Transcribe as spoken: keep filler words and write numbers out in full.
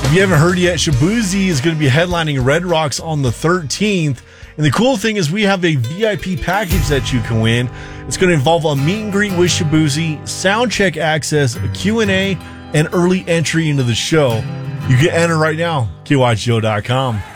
If you haven't heard yet, Shaboozey is going to be headlining Red Rocks on the thirteenth. And the cool thing is we have a V I P package that you can win. It's going to involve a meet and greet with Shaboozey, sound check access, a Q and A, and early entry into the show. You can enter right now, K Y H O dot com.